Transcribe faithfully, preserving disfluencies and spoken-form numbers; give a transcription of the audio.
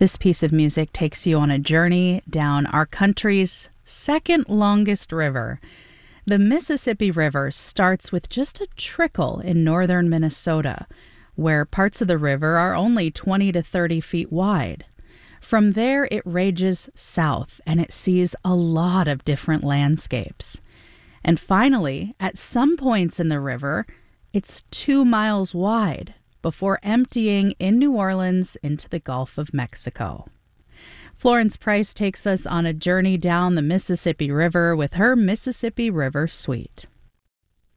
This piece of music takes you on a journey down our country's second longest river. The Mississippi River starts with just a trickle in northern Minnesota, where parts of the river are only twenty to thirty feet wide. From there, it rages south, and it sees a lot of different landscapes. And finally, at some points in the river, it's two miles wide before emptying in New Orleans into the Gulf of Mexico. Florence Price takes us on a journey down the Mississippi River with her Mississippi River Suite.